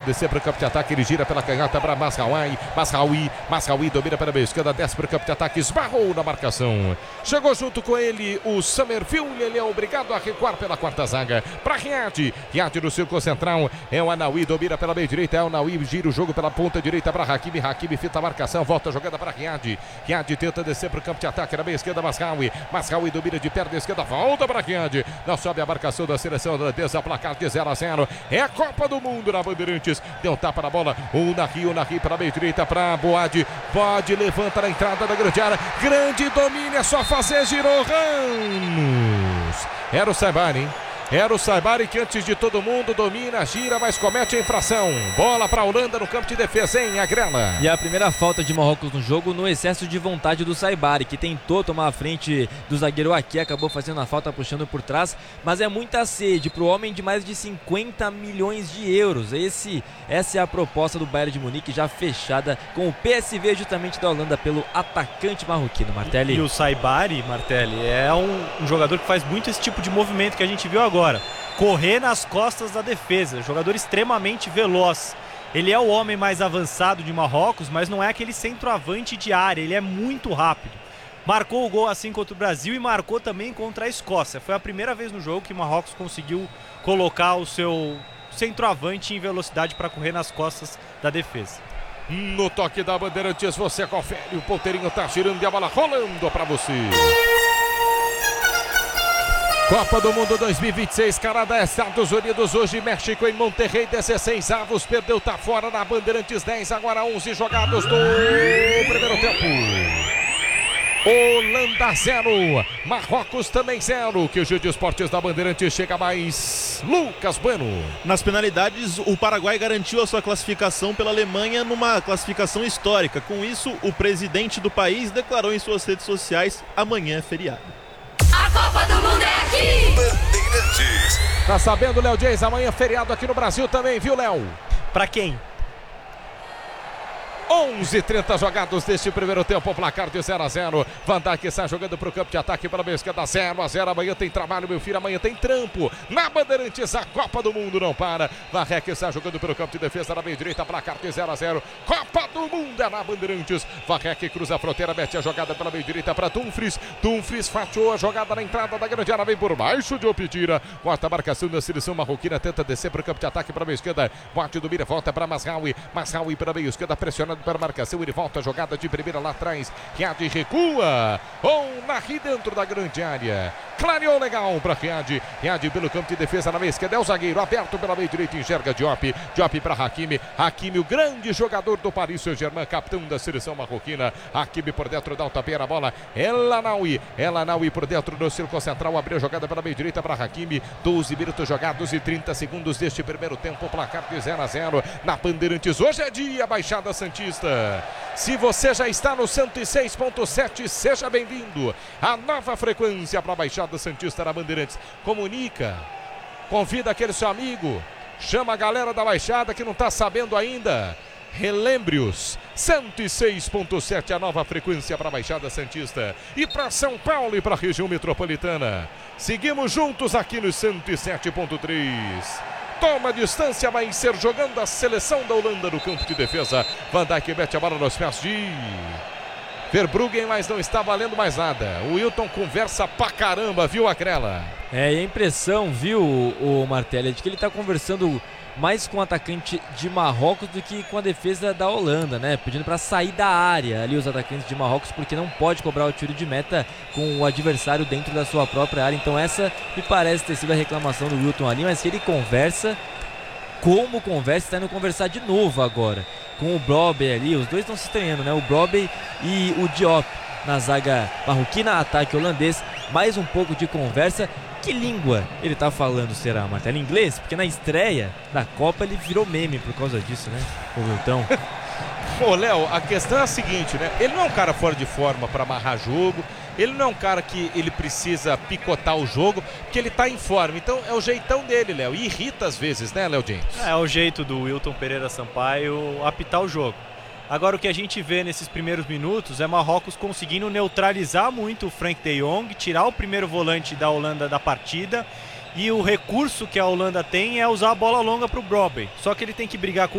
descer para o campo de ataque, ele gira pela canhota para Masraoui domina pela meia esquerda, desce para o campo de ataque, esbarrou na marcação. Chegou junto com ele o Summerfield, ele é obrigado a recuar pela quarta zaga para Riad no círculo central, é o Anaui, domina pela meia direita, é o Anaui, gira o jogo pela ponta direita para Hakimi fita a marcação, volta a jogada para Riad tenta descer para o campo de ataque, na meia esquerda Masraoui domina de perna esquerda, volta para Riad, não sobe a marcação da seleção holandesa, placar de 0-0, é a Copa do Mundo na Bandeirantes, deu um tapa na bola, o Nahri para a meia direita para Boad, levanta na entrada da grande área, grande domínio, é só fazer, girou Ramos, era o Saibari, hein? Era o Saibari que antes de todo mundo domina, gira, mas comete a infração. Bola para a Holanda no campo de defesa, em Agrela. E a primeira falta de Marrocos no jogo no excesso de vontade do Saibari, que tentou tomar a frente do zagueiro aqui, acabou fazendo a falta puxando por trás, mas é muita sede para o homem de mais de 50 milhões de euros. Essa é a proposta do Bayern de Munique, já fechada com o PSV justamente da Holanda pelo atacante marroquino, Martelli. E o Saibari, Martelli, é um jogador que faz muito esse tipo de movimento que a gente viu agora. Correr nas costas da defesa, jogador extremamente veloz. Ele é o homem mais avançado de Marrocos, mas não é aquele centroavante de área, ele é muito rápido. Marcou o gol assim contra o Brasil e marcou também contra a Escócia. Foi a primeira vez no jogo que Marrocos conseguiu colocar o seu centroavante em velocidade para correr nas costas da defesa. No toque da Bandeirantes, você confere, o ponteirinho tá girando e a bola rolando para você. Copa do Mundo 2026, Canadá, Estados Unidos, hoje México em Monterrey, 16 avos, perdeu, tá fora na Bandeirantes, 10, agora 11 jogados do primeiro tempo. Holanda 0, Marrocos também 0, que o Giro de Esportes da Bandeirantes chega mais. Lucas Bueno. Nas penalidades, o Paraguai garantiu a sua classificação pela Alemanha numa classificação histórica. Com isso, o presidente do país declarou em suas redes sociais: amanhã é feriado. A Copa do Mundo é aqui! Bandeirantes. Tá sabendo, Léo Dias? Amanhã feriado aqui no Brasil também, viu, Léo? Pra quem? 11:30 jogados deste primeiro tempo, placar de 0-0. Van Dijk sai jogando para o campo de ataque pela meia esquerda, 0-0. Amanhã tem trabalho, meu filho, amanhã tem trampo. Na Bandeirantes, a Copa do Mundo não para. Varrec sai jogando pelo campo de defesa na meia direita, placar de 0-0. Copa do Mundo é na Bandeirantes. Varrec cruza a fronteira, mete a jogada pela meia direita para Dumfries. Dumfries fatiou a jogada na entrada da grande área, vem por baixo de Opitira. Corta a marcação da seleção marroquina, tenta descer para o campo de ataque para a meia esquerda. Bote do Mira, volta para Masraoui. Masraoui para a meia esquerda, pressionando para a marcação, ele volta a jogada de primeira lá atrás, Riad recua, Nahri dentro da grande área, clareou legal para Riad pelo campo de defesa na meia esquerda, é o zagueiro aberto pela meia direita, enxerga Diop para Hakimi, o grande jogador do Paris Saint-Germain, capitão da seleção marroquina, Hakimi por dentro, dá o tapé na bola, El Anaoui por dentro do círculo central, abriu a jogada pela meia direita para Hakimi, 12 minutos jogados e 30 segundos deste primeiro tempo, placar de 0-0 na Bandeirantes. Hoje é dia, Baixada Santista. Se você já está no 106.7, seja bem-vindo. A nova frequência para a Baixada Santista na Bandeirantes. Comunica, convida aquele seu amigo, chama a galera da Baixada que não está sabendo ainda. Relembre-os, 106.7, a nova frequência para a Baixada Santista. E para São Paulo e para a região metropolitana. Seguimos juntos aqui no 107.3. Toma distância, vai ser jogando a seleção da Holanda no campo de defesa. Van Dijk mete a bola nos pés de Verbruggen, mas não está valendo mais nada. O Wilton conversa pra caramba, viu, Agrela? E a impressão, viu, o Martelli, de que ele está conversando mais com o atacante de Marrocos do que com a defesa da Holanda, né? Pedindo para sair da área ali os atacantes de Marrocos, porque não pode cobrar o tiro de meta com o adversário dentro da sua própria área. Então essa me parece ter sido a reclamação do Wilton ali, mas que ele conversa, como conversa, está indo conversar de novo agora com o Brobbey ali. Os dois estão se estranhando, né? O Brobbey e o Diop na zaga marroquina, ataque holandês. Mais um pouco de conversa. Que língua ele tá falando, será, Martelli? Inglês? Porque na estreia da Copa ele virou meme por causa disso, né? O Wilton. Pô, Léo, a questão é a seguinte, né? Ele não é um cara fora de forma para amarrar jogo. Ele não é um cara que ele precisa picotar o jogo, porque ele tá em forma. Então é o jeitão dele, Léo. E irrita às vezes, né, Léo James? É o jeito do Wilton Pereira Sampaio apitar o jogo. Agora o que a gente vê nesses primeiros minutos é Marrocos conseguindo neutralizar muito o Frank de Jong, tirar o primeiro volante da Holanda da partida, e o recurso que a Holanda tem é usar a bola longa para o Brobbey. Só que ele tem que brigar com